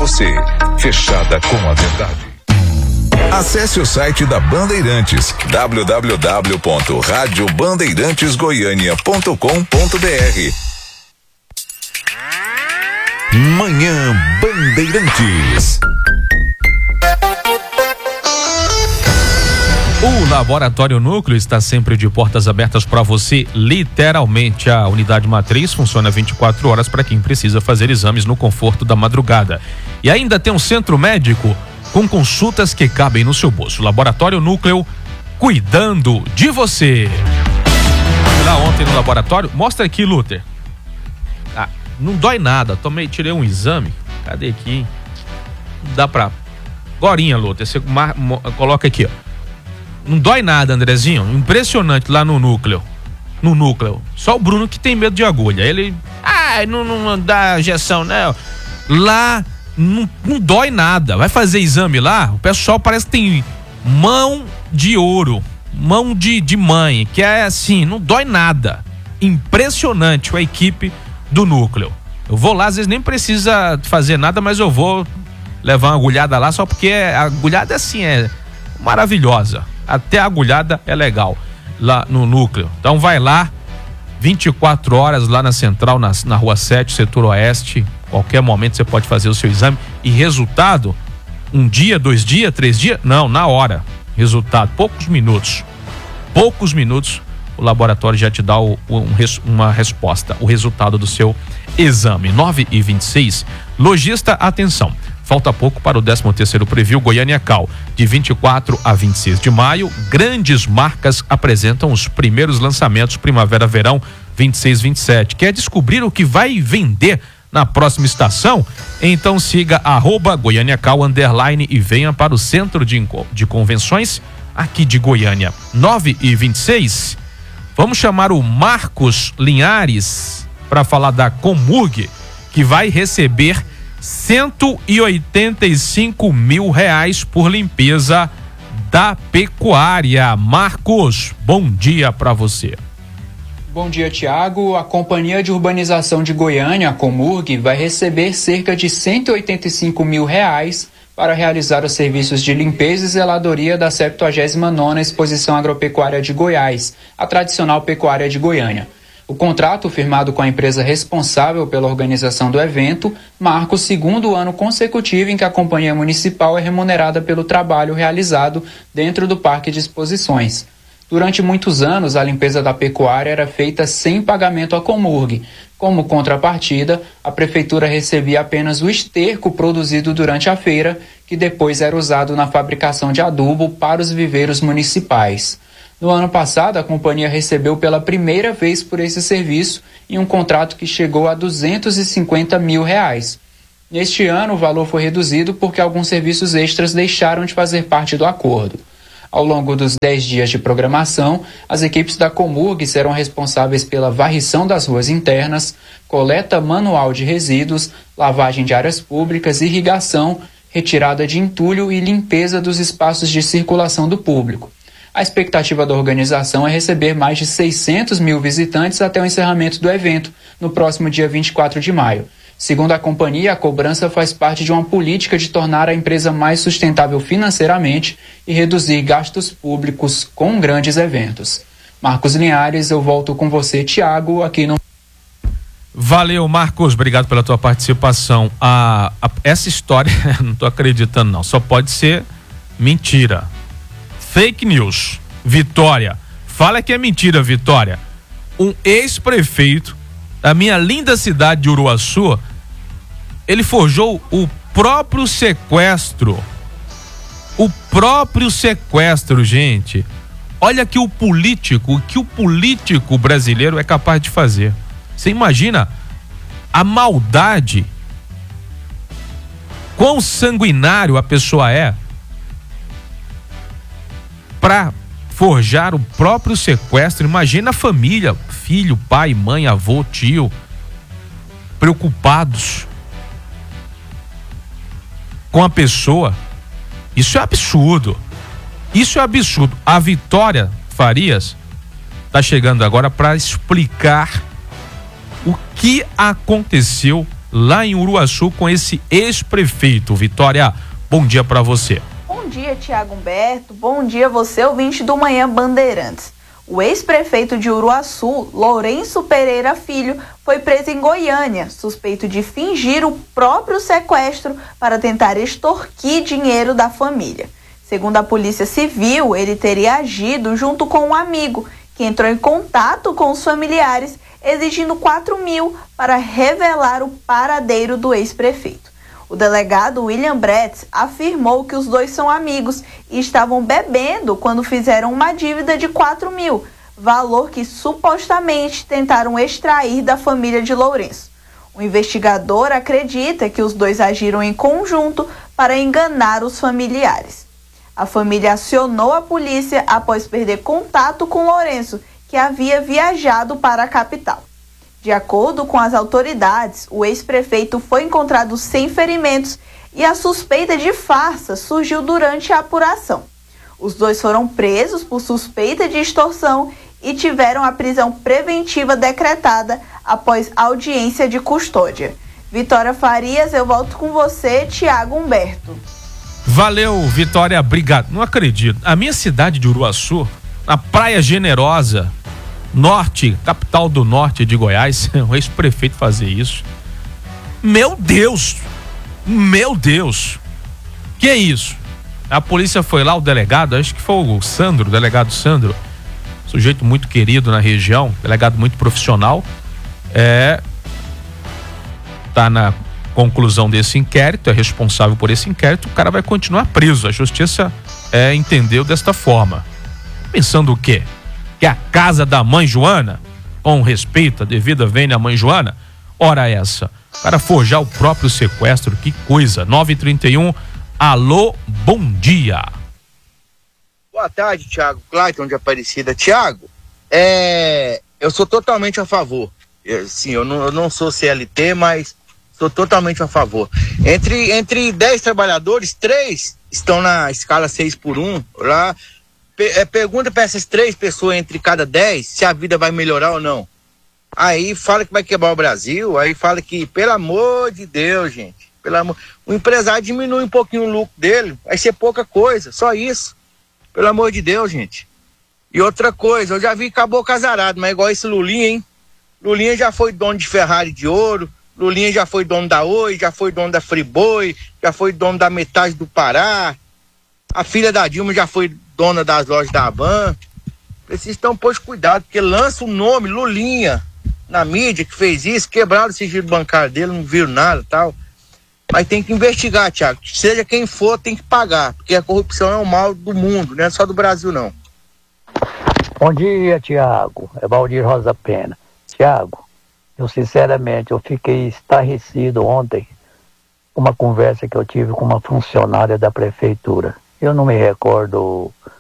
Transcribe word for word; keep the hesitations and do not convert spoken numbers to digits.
você, fechada com a verdade. Acesse o site da Bandeirantes, w w w ponto rádio bandeirantes goiânia ponto com ponto b r. Manhã Bandeirantes. O Laboratório Núcleo está sempre de portas abertas para você, literalmente. A unidade matriz funciona vinte e quatro horas para quem precisa fazer exames no conforto da madrugada. E ainda tem um centro médico com consultas que cabem no seu bolso. Laboratório Núcleo, cuidando de você. Fui lá ontem no laboratório. Mostra aqui, Luther. Ah, não dói nada. Tomei, tirei um exame. Cadê aqui? Não dá pra... Gorinha, Luther. Você mar... coloca aqui, ó. Não dói nada, Andrezinho. Impressionante lá no núcleo. No núcleo. Só o Bruno que tem medo de agulha. Ele. Ah, não, não dá injeção, não. Lá não, não dói nada. Vai fazer exame lá, o pessoal parece que tem mão de ouro. Mão de, de mãe. Que é assim, não dói nada. Impressionante a equipe do núcleo. Eu vou lá, às vezes nem precisa fazer nada, mas eu vou levar uma agulhada lá só porque a agulhada assim é maravilhosa. Até a agulhada é legal lá no núcleo. Então vai lá, vinte e quatro horas lá na Central, na, na Rua sete, setor oeste. Qualquer momento você pode fazer o seu exame. E resultado, um dia, dois dias, três dias? Não, na hora. Resultado, poucos minutos. Poucos minutos, o laboratório já te dá o, um, uma resposta, o resultado do seu exame. nove e vinte e seis. Lojista, atenção. Falta pouco para o décimo terceiro Preview Goiânia Cal. De vinte e quatro a vinte e seis de maio, grandes marcas apresentam os primeiros lançamentos Primavera-Verão vinte e seis vinte e sete. Quer descobrir o que vai vender na próxima estação? Então siga arroba Goiânia Cal underline e venha para o Centro de, de Convenções aqui de Goiânia. nove e vinte e seis. Vamos chamar o Marcos Linhares para falar da Comurg, que vai receber cento e oitenta e cinco mil reais por limpeza da pecuária. Marcos, bom dia para você. Bom dia, Tiago. A Companhia de Urbanização de Goiânia, a Comurg, vai receber cerca de cento e oitenta e cinco mil reais para realizar os serviços de limpeza e zeladoria da septuagésima nona Exposição Agropecuária de Goiás, a tradicional pecuária de Goiânia. O contrato, firmado com a empresa responsável pela organização do evento, marca o segundo ano consecutivo em que a Companhia Municipal é remunerada pelo trabalho realizado dentro do Parque de Exposições. Durante muitos anos, a limpeza da pecuária era feita sem pagamento à Comurg. Como contrapartida, a Prefeitura recebia apenas o esterco produzido durante a feira, que depois era usado na fabricação de adubo para os viveiros municipais. No ano passado, a companhia recebeu pela primeira vez por esse serviço em um contrato que chegou a duzentos e cinquenta mil reais. Neste ano, o valor foi reduzido porque alguns serviços extras deixaram de fazer parte do acordo. Ao longo dos dez dias de programação, as equipes da Comurg serão responsáveis pela varrição das ruas internas, coleta manual de resíduos, lavagem de áreas públicas, irrigação, retirada de entulho e limpeza dos espaços de circulação do público. A expectativa da organização é receber mais de seiscentos mil visitantes até o encerramento do evento, no próximo dia vinte e quatro de maio. Segundo a companhia, a cobrança faz parte de uma política de tornar a empresa mais sustentável financeiramente e reduzir gastos públicos com grandes eventos. Marcos Linhares, eu volto com você, Tiago, aqui no... Valeu, Marcos, obrigado pela tua participação. A, a, essa história, não tô acreditando não, só pode ser mentira. Fake news. Vitória. Fala que é mentira, Vitória. Um ex-prefeito da minha linda cidade de Uruaçu, ele forjou o próprio sequestro. O próprio sequestro, gente. Olha que o político, o que o político brasileiro é capaz de fazer. Você imagina a maldade, quão sanguinário a pessoa é para forjar o próprio sequestro. Imagina a família, filho, pai, mãe, avô, tio, preocupados com a pessoa. Isso é absurdo. Isso é absurdo. A Vitória Farias está chegando agora para explicar o que aconteceu lá em Uruaçu com esse ex-prefeito. Vitória, bom dia para você. Bom dia, Tiago Humberto. Bom dia, você ouvinte do Manhã Bandeirantes. O ex-prefeito de Uruaçu, Lourenço Pereira Filho, foi preso em Goiânia, suspeito de fingir o próprio sequestro para tentar extorquir dinheiro da família. Segundo a Polícia Civil, ele teria agido junto com um amigo, que entrou em contato com os familiares, exigindo quatro mil para revelar o paradeiro do ex-prefeito. O delegado William Bretz afirmou que os dois são amigos e estavam bebendo quando fizeram uma dívida de quatro mil, valor que supostamente tentaram extrair da família de Lourenço. O investigador acredita que os dois agiram em conjunto para enganar os familiares. A família acionou a polícia após perder contato com Lourenço, que havia viajado para a capital. De acordo com as autoridades, o ex-prefeito foi encontrado sem ferimentos e a suspeita de farsa surgiu durante a apuração. Os dois foram presos por suspeita de extorsão e tiveram a prisão preventiva decretada após audiência de custódia. Vitória Farias, eu volto com você, Tiago Humberto. Valeu, Vitória, obrigado. Não acredito. A minha cidade de Uruaçu, a Praia Generosa, norte, capital do norte de Goiás, o ex-prefeito fazer isso. Meu Deus! Meu Deus! Que é isso? A polícia foi lá, o delegado, acho que foi o Sandro, o delegado Sandro, sujeito muito querido na região, delegado muito profissional, é, tá na conclusão desse inquérito, é responsável por esse inquérito, o cara vai continuar preso. A justiça é, entendeu desta forma. Pensando o quê? Que a casa da mãe Joana, com respeito, a devida vênia à mãe Joana, ora essa, para forjar o próprio sequestro, que coisa. Nove e trinta e um, alô, bom dia. Boa tarde, Tiago Clayton de Aparecida. Tiago, é, eu sou totalmente a favor, eu, sim, eu não, eu não sou C L T, mas sou totalmente a favor. Entre, entre dez trabalhadores, três estão na escala seis por um, lá. É, pergunta para essas três pessoas entre cada dez se a vida vai melhorar ou não. Aí fala que vai quebrar o Brasil, aí fala que, pelo amor de Deus, gente, pelo amor, o empresário diminui um pouquinho o lucro dele, vai ser pouca coisa, só isso. Pelo amor de Deus, gente. E outra coisa, eu já vi caboclo azarado, mas igual esse Lulinha, hein? Lulinha já foi dono de Ferrari de ouro, Lulinha já foi dono da Oi, já foi dono da Friboi, já foi dono da metade do Pará. A filha da Dilma já foi dona das lojas da Avan. Vocês estão posto cuidado, porque lança o nome Lulinha na mídia que fez isso, quebraram o sigilo bancário dele, não viram nada e tal. Mas tem que investigar, Tiago. Seja quem for, tem que pagar, porque a corrupção é um mal do mundo, não é só do Brasil, não. Bom dia, Tiago. É Valdir Rosa Pena. Tiago, eu sinceramente, eu fiquei estarrecido ontem com uma conversa que eu tive com uma funcionária da prefeitura. Eu não me recordo